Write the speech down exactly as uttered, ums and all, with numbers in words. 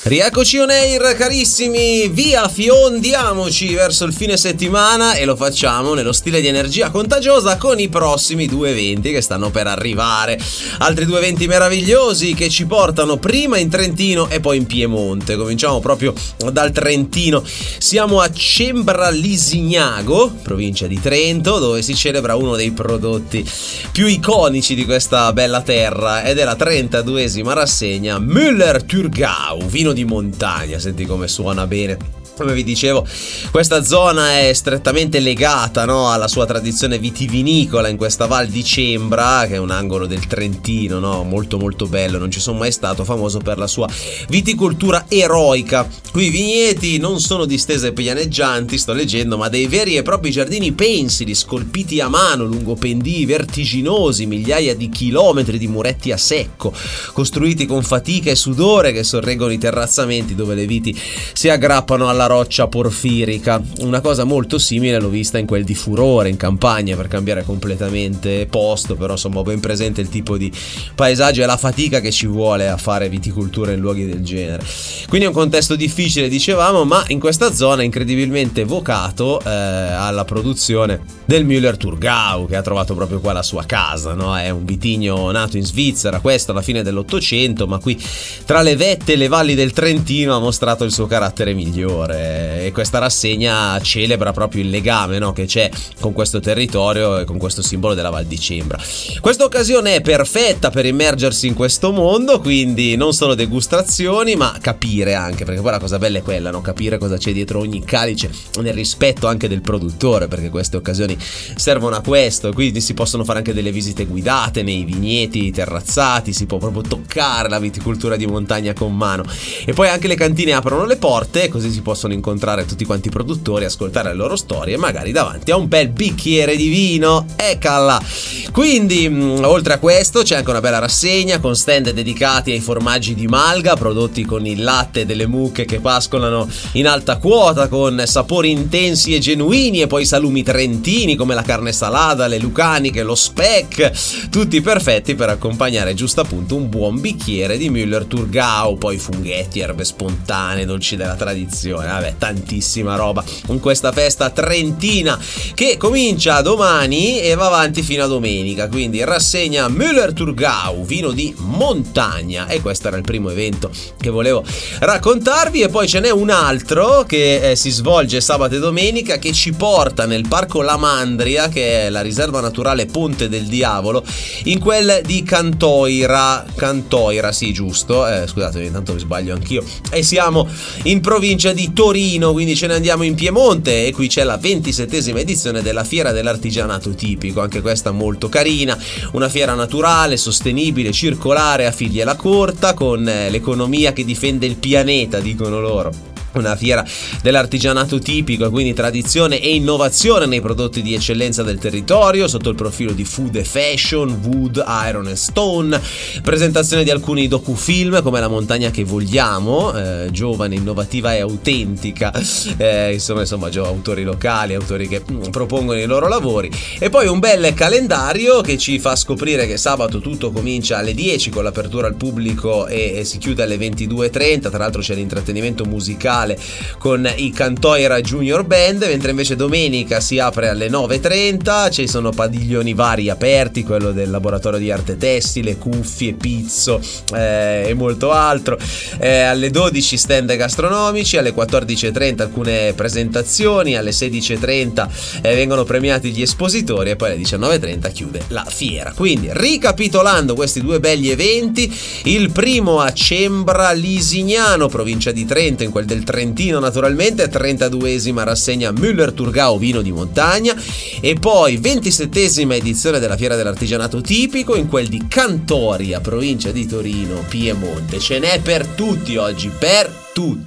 Rieccoci on air, carissimi, via fiondiamoci verso il fine settimana e lo facciamo nello stile di energia contagiosa con i prossimi due eventi che stanno per arrivare. Altri due eventi meravigliosi che ci portano prima in Trentino e poi in Piemonte. Cominciamo proprio dal Trentino. Siamo a Cembra-Lisignago, provincia di Trento, dove si celebra uno dei prodotti più iconici di questa bella terra ed è la trentaduesima rassegna Müller-Thurgau, vino di montagna. Senti come suona bene. Come vi dicevo, questa zona è strettamente legata, no, alla sua tradizione vitivinicola in questa Val di Cembra, che è un angolo del Trentino, no, molto molto bello, non ci sono mai stato, famoso per la sua viticoltura eroica. Qui i vigneti non sono distese pianeggianti, sto leggendo, ma dei veri e propri giardini pensili, scolpiti a mano lungo pendii vertiginosi, migliaia di chilometri di muretti a secco, costruiti con fatica e sudore, che sorreggono i terrazzamenti dove le viti si aggrappano alla roccia porfirica. Una cosa molto simile l'ho vista in quel di Furore in Campania, per cambiare completamente posto, però insomma ho ben presente il tipo di paesaggio e la fatica che ci vuole a fare viticoltura in luoghi del genere. Quindi è un contesto difficile, dicevamo, ma in questa zona incredibilmente vocato eh, alla produzione del Müller-Thurgau, che ha trovato proprio qua la sua casa, no? È un vitigno nato in Svizzera, questo alla fine dell'Ottocento, ma qui tra le vette e le valli del Trentino ha mostrato il suo carattere migliore. E questa rassegna celebra proprio il legame, no, che c'è con questo territorio e con questo simbolo della Val di Cembra. Questa occasione è perfetta per immergersi in questo mondo, quindi non solo degustazioni, ma capire anche, perché poi la cosa bella è quella, no? Capire cosa c'è dietro ogni calice, nel rispetto anche del produttore, perché queste occasioni servono a questo. Quindi si possono fare anche delle visite guidate nei vigneti terrazzati, si può proprio toccare la viticoltura di montagna con mano. E poi anche le cantine aprono le porte, così si possono incontrare tutti quanti i produttori, ascoltare le loro storie e magari davanti a un bel bicchiere di vino. Eccola! Quindi mh, oltre a questo c'è anche una bella rassegna con stand dedicati ai formaggi di malga prodotti con il latte delle mucche che pascolano in alta quota, con sapori intensi e genuini, e poi salumi trentini come la carne salata, le lucaniche, lo speck, tutti perfetti per accompagnare giusto appunto un buon bicchiere di Müller-Thurgau. Poi funghetti, erbe spontanee, dolci della tradizione, vabbè, tantissima roba in questa festa trentina che comincia domani e va avanti fino a domenica. Quindi rassegna Müller-Thurgau, vino di montagna, e questo era il primo evento che volevo raccontarvi. E poi ce n'è un altro che eh, si svolge sabato e domenica, che ci porta nel Parco La Mandria, che è la riserva naturale Ponte del Diavolo, in quel di Cantoira Cantoira, sì, giusto, eh, scusate, intanto mi sbaglio anch'io, e siamo in provincia di Torino, quindi ce ne andiamo in Piemonte, e qui c'è la ventisettesima edizione della Fiera dell'Artigianato Tipico, anche questa molto carina, una fiera naturale, sostenibile, circolare, a figlia corta, con eh, l'economia che difende il pianeta, dicono loro. Una fiera dell'artigianato tipico, e quindi tradizione e innovazione nei prodotti di eccellenza del territorio sotto il profilo di food e fashion, wood, iron e stone, presentazione di alcuni docufilm come La montagna che vogliamo, eh, giovane, innovativa e autentica, eh, insomma, insomma autori locali, autori che mm, propongono i loro lavori, e poi un bel calendario che ci fa scoprire che sabato tutto comincia alle dieci con l'apertura al pubblico e, e si chiude alle ventidue e trenta. Tra l'altro c'è l'intrattenimento musicale con i Cantoira Junior Band, mentre invece domenica si apre alle nove e trenta, ci sono padiglioni vari aperti, quello del laboratorio di arte tessile, cuffie, pizzo eh, e molto altro. Eh, alle dodici stand gastronomici, alle quattordici e trenta alcune presentazioni, alle sedici e trenta eh, vengono premiati gli espositori, e poi alle diciannove e trenta chiude la fiera. Quindi, ricapitolando questi due belli eventi, il primo a Cembra-Lisignano, provincia di Trento, in quel del Trentino naturalmente, trentaduesima rassegna Müller-Thurgau, vino di montagna, e poi ventisettesima edizione della Fiera dell'Artigianato Tipico in quel di Cantoria, provincia di Torino, Piemonte. Ce n'è per tutti oggi, per tutti.